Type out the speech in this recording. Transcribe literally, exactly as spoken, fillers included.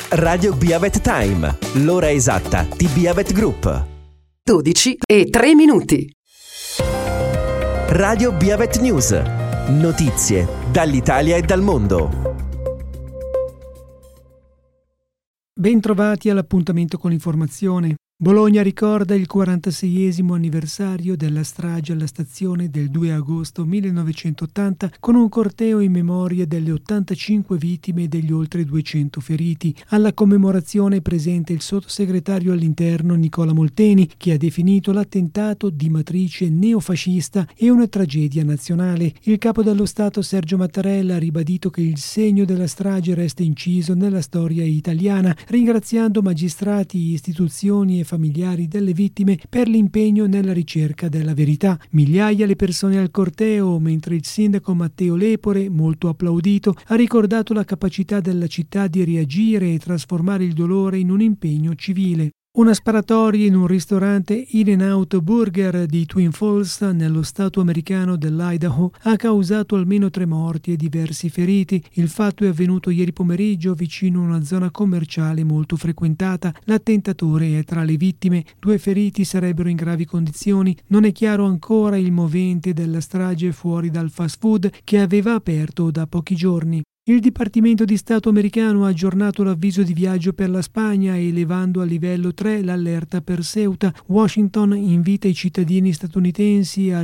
Radio Biavet Time, l'ora esatta di Biavet Group. dodici e tre minuti. Radio Biavet News. Notizie dall'Italia e dal mondo. Bentrovati all'appuntamento con l'informazione. Bologna ricorda il quarantaseiesimo anniversario della strage alla stazione del due agosto millenovecentottanta con un corteo in memoria delle ottantacinque vittime e degli oltre duecento feriti. Alla commemorazione presente il sottosegretario all'interno Nicola Molteni, che ha definito l'attentato di matrice neofascista e una tragedia nazionale. Il capo dello Stato Sergio Mattarella ha ribadito che il segno della strage resta inciso nella storia italiana, ringraziando magistrati, istituzioni e familiari delle vittime per l'impegno nella ricerca della verità. Migliaia le persone al corteo, mentre il sindaco Matteo Lepore, molto applaudito, ha ricordato la capacità della città di reagire e trasformare il dolore in un impegno civile. Una sparatoria in un ristorante In-N-Out Burger di Twin Falls, nello stato americano dell'Idaho, ha causato almeno tre morti e diversi feriti. Il fatto è avvenuto ieri pomeriggio vicino a una zona commerciale molto frequentata. L'attentatore è tra le vittime. Due feriti sarebbero in gravi condizioni. Non è chiaro ancora il movente della strage fuori dal fast food, che aveva aperto da pochi giorni. Il Dipartimento di Stato americano ha aggiornato l'avviso di viaggio per la Spagna, elevando a livello tre l'allerta per Ceuta. Washington invita i cittadini statunitensi a